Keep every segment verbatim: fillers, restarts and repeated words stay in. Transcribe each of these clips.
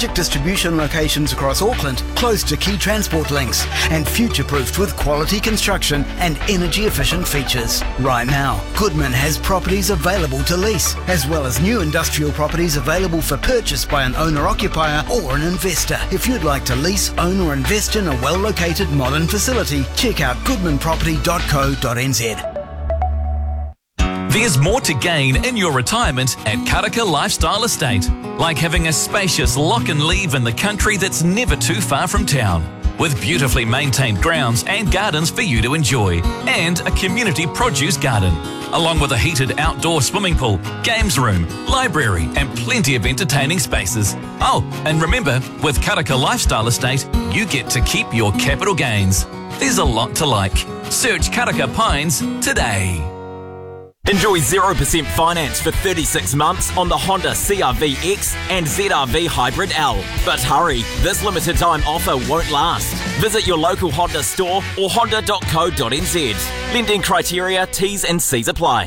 strategic distribution locations across Auckland, close to key transport links, and future-proofed with quality construction and energy-efficient features. Right now, Goodman has properties available to lease, as well as new industrial properties available for purchase by an owner-occupier or an investor. If you'd like to lease, own or invest in a well-located modern facility, check out goodman property dot co dot n z. There's more to gain in your retirement at Karaka Lifestyle Estate, like having a spacious lock and leave in the country that's never too far from town, with beautifully maintained grounds and gardens for you to enjoy, and a community produce garden, along with a heated outdoor swimming pool, games room, library, and plenty of entertaining spaces. Oh, and remember, with Karaka Lifestyle Estate, you get to keep your capital gains. There's a lot to like. Search Karaka Pines today. Enjoy zero percent finance for thirty-six months on the Honda C R V X and Z R V Hybrid L. But hurry, this limited time offer won't last. Visit your local Honda store or honda dot co dot n z. Lending criteria, T's and C's apply.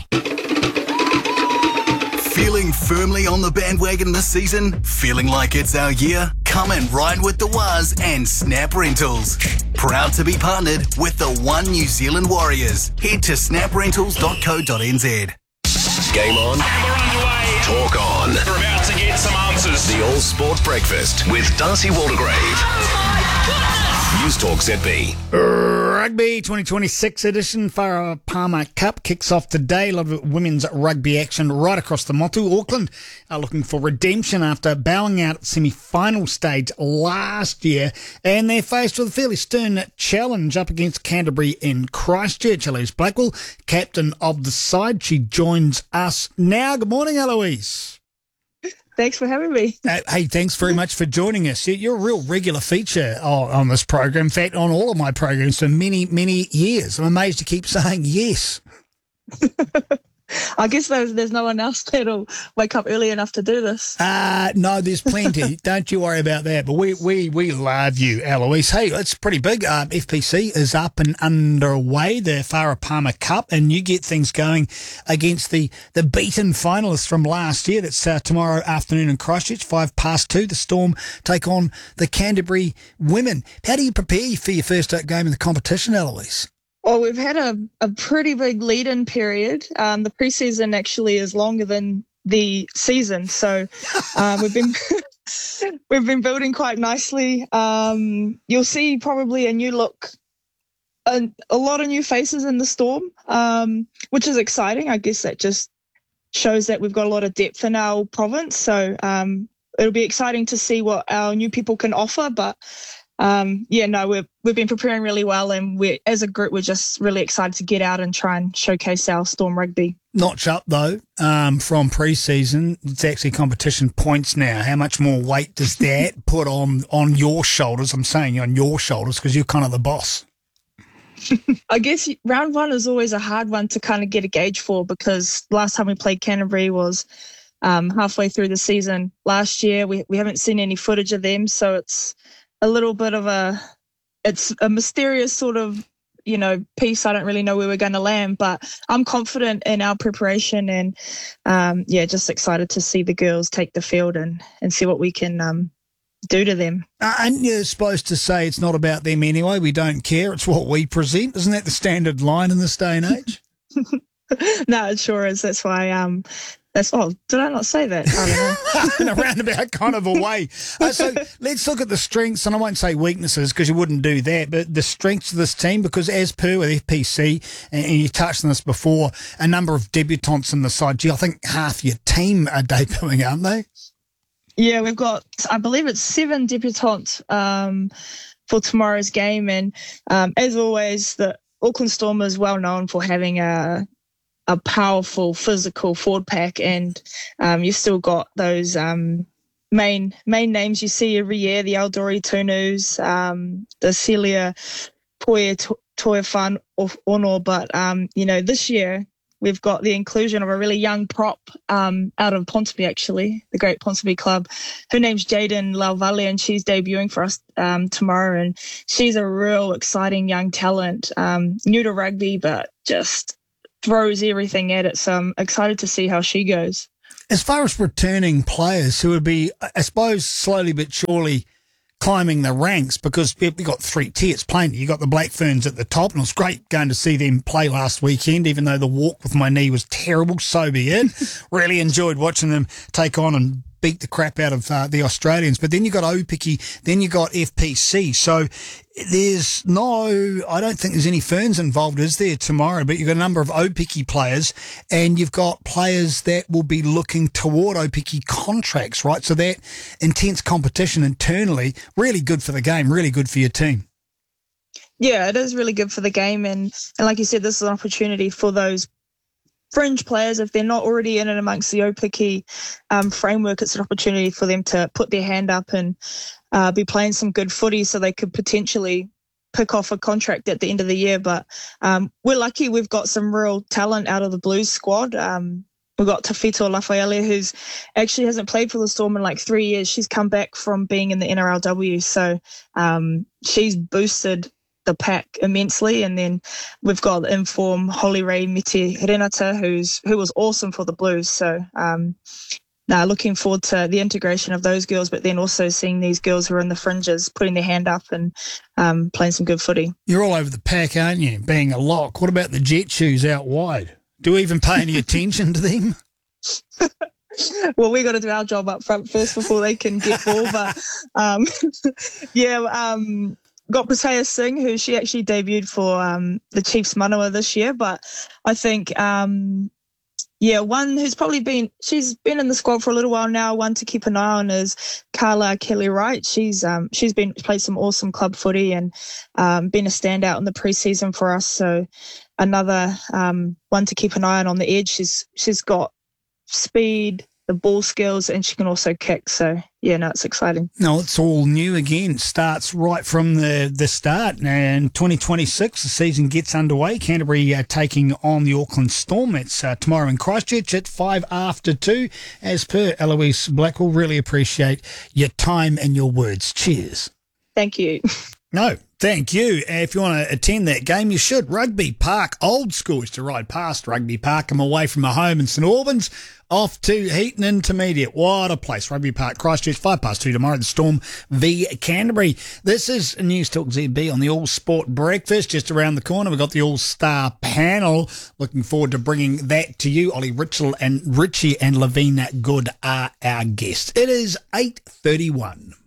Feeling firmly on the bandwagon this season? Feeling like it's our year? Come and ride with the Waz and Snap Rentals. Proud to be partnered with the One New Zealand Warriors. Head to snap rentals dot co dot n z. Game on. We're underway. Talk on. We're about to get some answers. The All Sport Breakfast with Darcy Waldegrave. Oh my goodness! News Talk Z B. Rugby twenty twenty-six edition Farah Palmer Cup kicks off today. A lot of women's rugby action right across the Motu. Auckland are looking for redemption after bowing out at the semi-final stage last year, and they're faced with a fairly stern challenge up against Canterbury in Christchurch. Eloise Blackwell, captain of the side, she joins us now. Good morning, Eloise. Thanks for having me. Uh, hey, thanks very much for joining us. You're a real regular feature on, on this program. In fact, on all of my programs for many, many years. I'm amazed you keep saying yes. I guess there's, there's no one else that'll wake up early enough to do this. Uh, no, there's plenty. Don't you worry about that. But we we, we love you, Eloise. Hey, it's pretty big. Um, F P C is up and underway, the Farah Palmer Cup, and you get things going against the, the beaten finalists from last year. That's uh, tomorrow afternoon in Christchurch, five past two. The Storm take on the Canterbury women. How do you prepare for your first game in the competition, Eloise? Well, we've had a, a pretty big lead-in period. Um, the preseason actually is longer than the season, so uh, we've been we've been building quite nicely. Um, you'll see probably a new look, a, a lot of new faces in the Storm, um, which is exciting. I guess that just shows that we've got a lot of depth in our province. So um, it'll be exciting to see what our new people can offer, but. Um, yeah, no, we've we've been preparing really well, and we as a group we're just really excited to get out and try and showcase our Storm rugby. Notch up though um, from pre-season. It's actually competition points now. How much more weight does that put on on your shoulders? I'm saying on your shoulders because you're kind of the boss. I guess round one is always a hard one to kind of get a gauge for because last time we played Canterbury was um, halfway through the season last year. We we haven't seen any footage of them, so it's a little bit of a, it's a mysterious sort of, you know, piece. I don't really know where we're going to land, but I'm confident in our preparation and, um, yeah, just excited to see the girls take the field and, and see what we can um, do to them. Uh, aren't you supposed to say it's not about them anyway? We don't care. It's what we present. Isn't that the standard line in this day and age? No, it sure is. That's why, um, That's, oh, did I not say that? I don't know. In a roundabout kind of a way. Uh, so let's look at the strengths, and I won't say weaknesses because you wouldn't do that, but the strengths of this team, because as per with F P C, and, and you touched on this before, a number of debutantes in the side. Gee, I think half your team are debuting, aren't they? Yeah, we've got, I believe it's seven debutantes um, for tomorrow's game. And um, as always, the Auckland Storm is well known for having a a powerful physical forward pack, and um, you've still got those um, main main names you see every year, the Aldori Tunus, um, the Celia Poya Toyafan Ono, but um, you know, this year we've got the inclusion of a really young prop um, out of Ponsonby, actually, the great Ponsonby club. Her name's Jaden Lauvalle, and she's debuting for us um, tomorrow, and she's a real exciting young talent, um, new to rugby, but just throws everything at it, so I'm excited to see how she goes. As far as returning players who would be, I suppose, slowly but surely climbing the ranks, because we've got three tiers playing. You got the Black Ferns at the top, and it was great going to see them play last weekend, even though the walk with my knee was terrible, so be it. Really enjoyed watching them take on and beat the crap out of uh, the Australians. But then you got Opiki, then you got F P C. So there's no, I don't think there's any Ferns involved, is there, tomorrow? But you've got a number of Opiki players, and you've got players that will be looking toward Opiki contracts, right? So that intense competition internally, really good for the game, really good for your team. Yeah, it is really good for the game. And, and like you said, this is an opportunity for those fringe players, if they're not already in and amongst the Opiki um, framework, it's an opportunity for them to put their hand up and uh, be playing some good footy so they could potentially pick off a contract at the end of the year. But um, we're lucky we've got some real talent out of the Blues squad. Um, we've got Tafito Lafaele, who's actually hasn't played for the Storm in like three years. She's come back from being in the N R L W, so um, she's boosted the pack immensely. And then we've got inform Holly Ray Miti Renata, who's who was awesome for the Blues. So um now looking forward to the integration of those girls, but then also seeing these girls who are in the fringes putting their hand up and um playing some good footy. You're all over the pack, aren't you, being a lock? What about the jet shoes out wide? Do we even pay any attention to them? Well, we got to do our job up front first before they can get ball. But um yeah um got Pratea Singh, who she actually debuted for um, the Chiefs Manawa this year. But I think, um, yeah, one who's probably been, she's been in the squad for a little while now, one to keep an eye on is Carla Kelly-Wright. She's um, she's been played some awesome club footy and um, been a standout in the preseason for us. So another um, one to keep an eye on on the edge. She's She's got speed, the ball skills, and she can also kick. So, yeah, no, it's exciting. No, it's all new again. Starts right from the, the start. And twenty twenty-six, the season gets underway. Canterbury uh, taking on the Auckland Storm. It's uh, tomorrow in Christchurch at five after two. As per Eloise Blackwell, really appreciate your time and your words. Cheers. Thank you. No, thank you. If you want to attend that game, you should. Rugby Park, old school. Used to ride past Rugby Park. I'm away from my home in St Albans, off to Heaton Intermediate. What a place. Rugby Park, Christchurch, five past two tomorrow. The Storm v Canterbury. This is News Talk Z B on the All Sport Breakfast. Just around the corner, we've got the All-Star panel. Looking forward to bringing that to you. Ollie Richel and Richie and Lavina Good are our guests. It is eight thirty-one.